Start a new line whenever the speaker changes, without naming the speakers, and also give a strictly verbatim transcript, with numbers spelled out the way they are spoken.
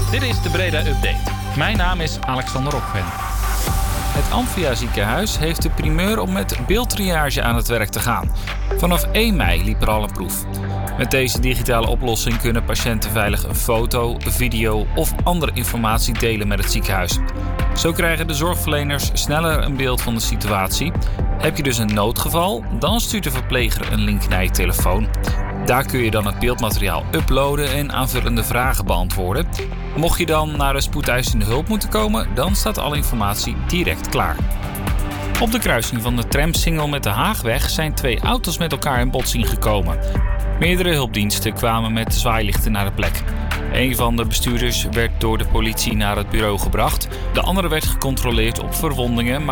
Dit is de Breda Update. Mijn naam is Alexander Opgen. Het Amphia ziekenhuis heeft de primeur om met beeldtriage aan het werk te gaan. Vanaf één mei liep er al een proef. Met deze digitale oplossing kunnen patiënten veilig een foto, video of andere informatie delen met het ziekenhuis. Zo krijgen de zorgverleners sneller een beeld van de situatie. Heb je dus een noodgeval, dan stuurt de verpleger een link naar je telefoon. Daar kun je dan het beeldmateriaal uploaden en aanvullende vragen beantwoorden. Mocht je dan naar de spoedeisende hulp moeten komen, dan staat alle informatie direct klaar. Op de kruising van de tramsingel met de Haagweg zijn twee auto's met elkaar in botsing gekomen. Meerdere hulpdiensten kwamen met zwaailichten naar de plek. Een van de bestuurders werd door de politie naar het bureau gebracht. De andere werd gecontroleerd op verwondingen, maar